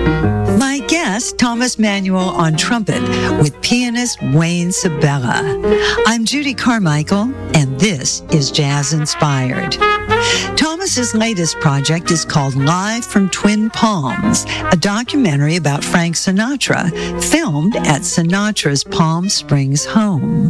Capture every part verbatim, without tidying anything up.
My guest, Thomas Manuel on trumpet with pianist Wayne Sabella. I'm Judy Carmichael, and this is Jazz Inspired. Thomas's latest project is called Live from Twin Palms, a documentary about Frank Sinatra, filmed at Sinatra's Palm Springs home.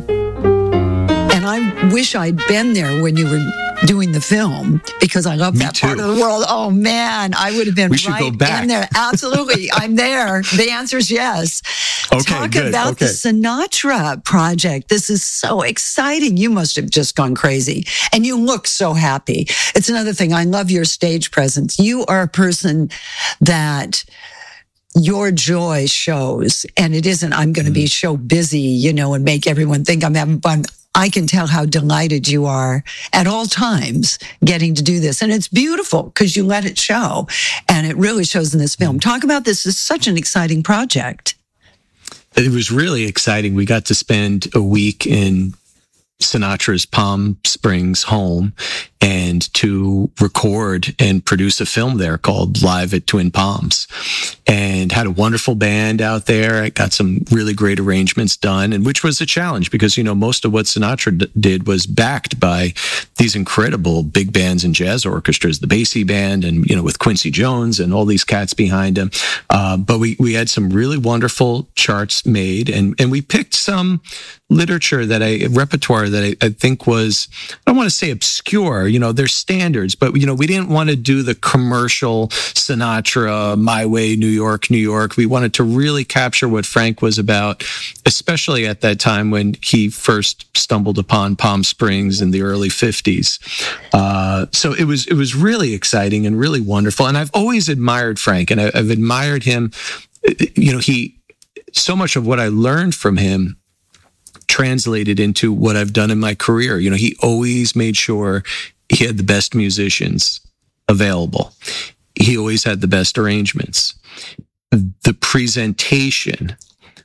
And I wish I'd been there when you were doing the film, because I love Me that too. part of the world. Oh man, I would have been We should right go back. in there. Absolutely. I'm there. The answer is yes. Okay, Talk good. about Okay. the Sinatra project. This is so exciting. You must have just gone crazy. And you look so happy. It's another thing. I love your stage presence. You are a person that your joy shows, and it isn't, I'm going to be so busy, you know, and make everyone think I'm having fun. I can tell how delighted you are at all times getting to do this. And it's beautiful because you let it show. And it really shows in this film. Talk about this. It's such an exciting project. It was really exciting. We got to spend a week in Sinatra's Palm Springs home and to record and produce a film there called Live at Twin Palms, and had a wonderful band out there. I got some really great arrangements done, and which was a challenge because, you know, most of what Sinatra d- did was backed by these incredible big bands and jazz orchestras, the Basie Band, and, you know, with Quincy Jones and all these cats behind him. Uh, but we, we had some really wonderful charts made, and, and we picked some literature that I, repertoire that I, I think was, I don't want to say obscure, you know, there's standards, but, you know, we didn't want to do the commercial Sinatra, My Way, New York, New York. We wanted to really capture what Frank was about, especially at that time when he first stumbled upon Palm Springs in the early fifties. Uh, so it was, it was really exciting and really wonderful. And I've always admired Frank, and I, I've admired him. You know, he, so much of what I learned from him translated into what I've done in my career. You know, he always made sure he had the best musicians available. He always had the best arrangements. The presentation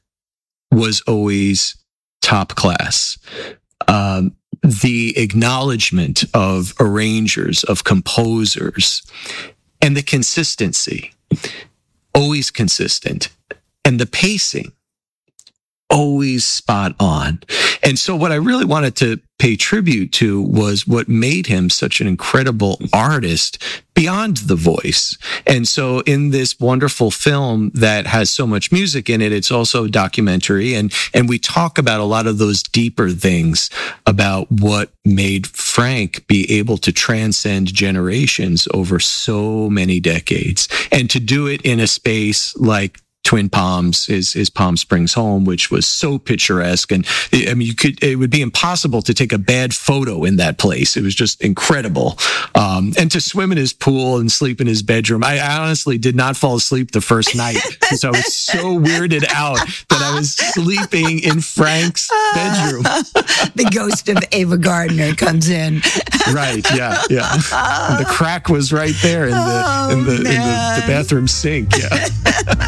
was always top class. Um, the acknowledgement of arrangers, of composers, and the consistency, always consistent, and the pacing, always spot on. And so what I really wanted to pay tribute to was what made him such an incredible artist beyond the voice. And so in this wonderful film that has so much music in it, it's also a documentary. And, and we talk about a lot of those deeper things about what made Frank be able to transcend generations over so many decades, and to do it in a space like Twin Palms, is is Palm Springs home, which was so picturesque. And I mean, you could, it would be impossible to take a bad photo in that place. It was just incredible. Um, and to swim in his pool and sleep in his bedroom. I honestly did not fall asleep the first night because I was so weirded out that I was sleeping in Frank's bedroom. The ghost of Ava Gardner comes in. Right. Yeah. Yeah. And the crack was right there in the, in the, in the, the bathroom sink. Yeah.